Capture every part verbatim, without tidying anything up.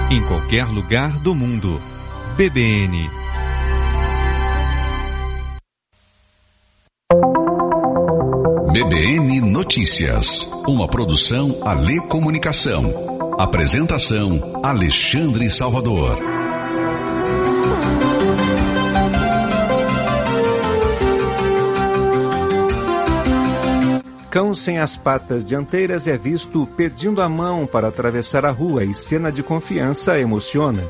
em qualquer lugar do mundo. B B N. B B N Notícias, uma produção Alê Comunicação. Apresentação Alexandre Salvador. Cão sem as patas dianteiras é visto pedindo a mão para atravessar a rua e cena de confiança emociona.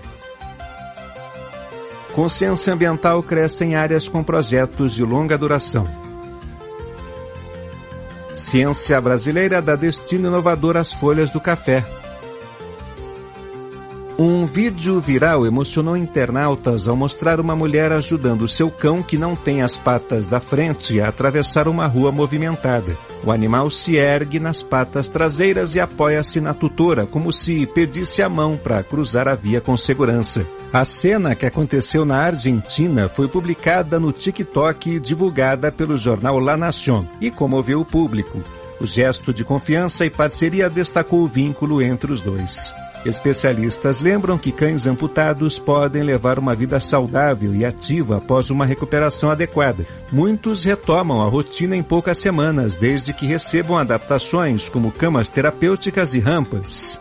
Consciência ambiental cresce em áreas com projetos de longa duração. Ciência brasileira dá destino inovador às folhas do café. Um vídeo viral emocionou internautas ao mostrar uma mulher ajudando seu cão que não tem as patas da frente a atravessar uma rua movimentada. O animal se ergue nas patas traseiras e apoia-se na tutora, como se pedisse a mão para cruzar a via com segurança. A cena, que aconteceu na Argentina, foi publicada no TikTok e divulgada pelo jornal La Nación e comoveu o público. O gesto de confiança e parceria destacou o vínculo entre os dois. Especialistas lembram que cães amputados podem levar uma vida saudável e ativa após uma recuperação adequada. Muitos retomam a rotina em poucas semanas, desde que recebam adaptações como camas terapêuticas e rampas.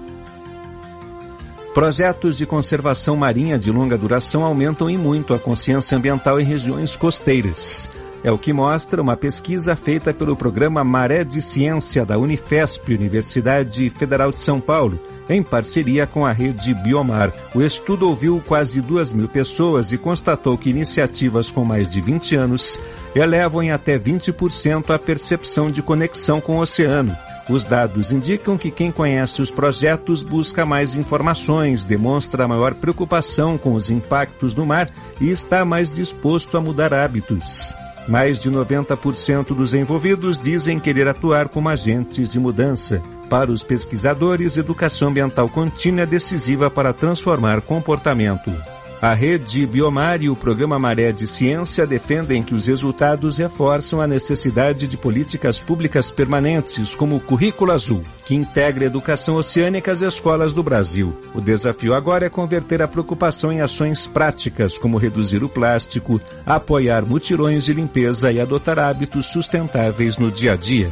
Projetos de conservação marinha de longa duração aumentam em muito a consciência ambiental em regiões costeiras. É o que mostra uma pesquisa feita pelo programa Maré de Ciência da Unifesp, Universidade Federal de São Paulo, em parceria com a rede Biomar. O estudo ouviu quase duas mil pessoas e constatou que iniciativas com mais de vinte anos elevam em até vinte por cento a percepção de conexão com o oceano. Os dados indicam que quem conhece os projetos busca mais informações, demonstra maior preocupação com os impactos no mar e está mais disposto a mudar hábitos. Mais de noventa por cento dos envolvidos dizem querer atuar como agentes de mudança. Para os pesquisadores, educação ambiental contínua é decisiva para transformar comportamento. A rede Biomar e o programa Maré de Ciência defendem que os resultados reforçam a necessidade de políticas públicas permanentes, como o Currículo Azul, que integra a educação oceânica às escolas do Brasil. O desafio agora é converter a preocupação em ações práticas, como reduzir o plástico, apoiar mutirões de limpeza e adotar hábitos sustentáveis no dia a dia.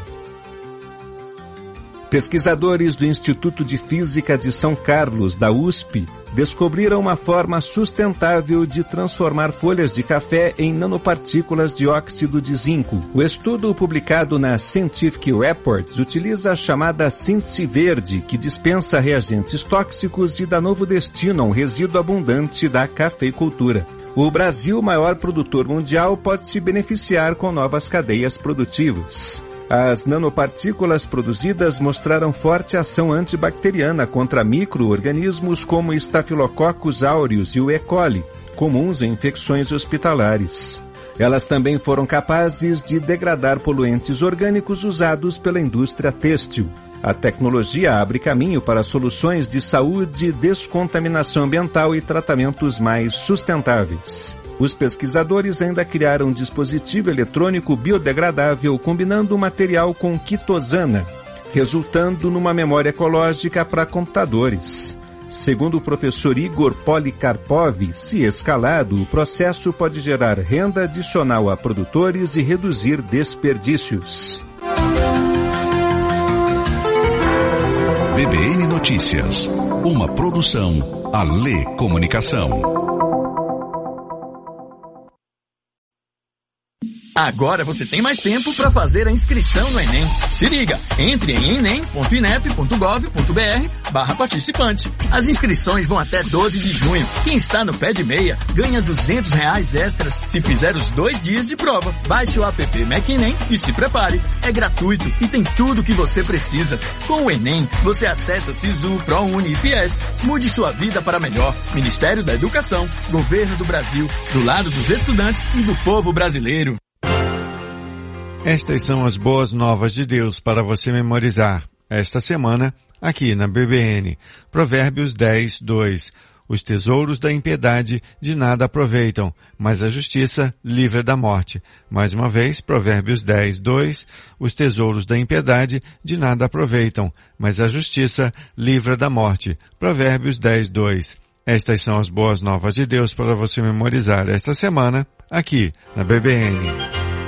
Pesquisadores do Instituto de Física de São Carlos, da U S P, descobriram uma forma sustentável de transformar folhas de café em nanopartículas de óxido de zinco. O estudo, publicado na Scientific Reports, utiliza a chamada síntese verde, que dispensa reagentes tóxicos e dá novo destino a um resíduo abundante da cafeicultura. O Brasil, maior produtor mundial, pode se beneficiar com novas cadeias produtivas. As nanopartículas produzidas mostraram forte ação antibacteriana contra micro-organismos como Staphylococcus aureus e o E. coli, comuns em infecções hospitalares. Elas também foram capazes de degradar poluentes orgânicos usados pela indústria têxtil. A tecnologia abre caminho para soluções de saúde, descontaminação ambiental e tratamentos mais sustentáveis. Os pesquisadores ainda criaram um dispositivo eletrônico biodegradável combinando o material com quitosana, resultando numa memória ecológica para computadores. Segundo o professor Igor Polikarpov, se escalado, o processo pode gerar renda adicional a produtores e reduzir desperdícios. B B N Notícias, uma produção Alê Comunicação. Agora você tem mais tempo para fazer a inscrição no Enem. Se liga, entre em enem ponto inep ponto gov ponto br barra participante. As inscrições vão até doze de junho. Quem está no pé de meia ganha duzentos reais extras se fizer os dois dias de prova. Baixe o app Mac Enem e se prepare. É gratuito e tem tudo o que você precisa. Com o Enem, você acessa Sisu, ProUni e Fies. Mude sua vida para melhor. Ministério da Educação, Governo do Brasil, do lado dos estudantes e do povo brasileiro. Estas são as boas novas de Deus para você memorizar esta semana aqui na B B N. Provérbios dez, dois. Os tesouros da impiedade de nada aproveitam, mas a justiça livra da morte. Mais uma vez, Provérbios dez, dois. Os tesouros da impiedade de nada aproveitam, mas a justiça livra da morte. Provérbios dez, dois. Estas são as boas novas de Deus para você memorizar esta semana, aqui na B B N.